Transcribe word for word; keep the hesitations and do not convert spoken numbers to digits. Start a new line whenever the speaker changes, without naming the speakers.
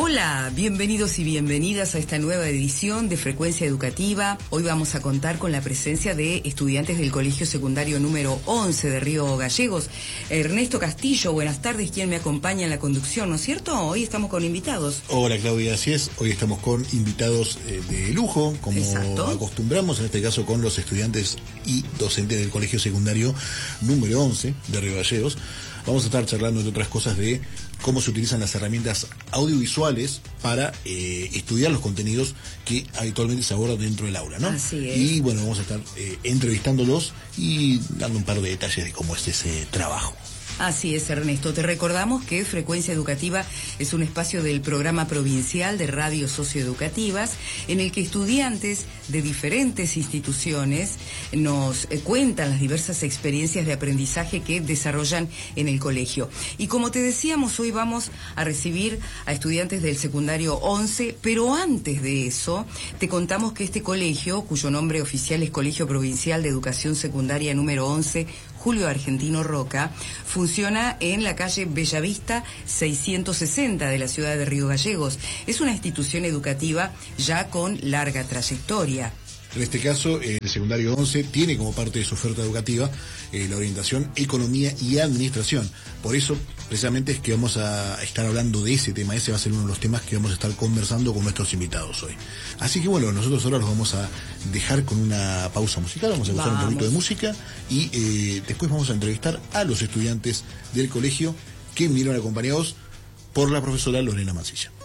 Hola, bienvenidos y bienvenidas a esta nueva edición de Frecuencia Educativa. Hoy vamos a contar con la presencia de estudiantes del Colegio Secundario número once de Río Gallegos. Ernesto Castillo, buenas tardes, quien me acompaña en la conducción, ¿no es cierto? Hoy estamos con invitados.
Hola Claudia, así es. Hoy estamos con invitados eh, de lujo, como
Exacto.
acostumbramos, en este caso con los estudiantes y docentes del Colegio Secundario número once de Río Gallegos. Vamos a estar charlando, entre otras cosas, de cómo se utilizan las herramientas audiovisuales para eh, estudiar los contenidos que habitualmente se abordan dentro del aula, ¿no?
Así es.
Y bueno, vamos a estar eh, entrevistándolos y dando un par de detalles de cómo es ese trabajo.
Así es, Ernesto. Te recordamos que Frecuencia Educativa es un espacio del Programa Provincial de Radios Socioeducativas en el que estudiantes de diferentes instituciones nos eh, cuentan las diversas experiencias de aprendizaje que desarrollan en el colegio. Y como te decíamos, hoy vamos a recibir a estudiantes del secundario once, pero antes de eso te contamos que este colegio, cuyo nombre oficial es Colegio Provincial de Educación Secundaria número once, Julio Argentino Roca, funciona en la calle Bellavista seiscientos sesenta de la ciudad de Río Gallegos. Es una institución educativa ya con larga trayectoria.
En este caso, el secundario once tiene como parte de su oferta educativa eh, la orientación Economía y Administración. Por eso, precisamente, es que vamos a estar hablando de ese tema. Ese va a ser uno de los temas que vamos a estar conversando con nuestros invitados hoy. Así que bueno, nosotros ahora los vamos a dejar con una pausa musical, vamos a escuchar un poquito de música y eh, después vamos a entrevistar a los estudiantes del colegio que vinieron acompañados por la profesora Lorena Mancilla.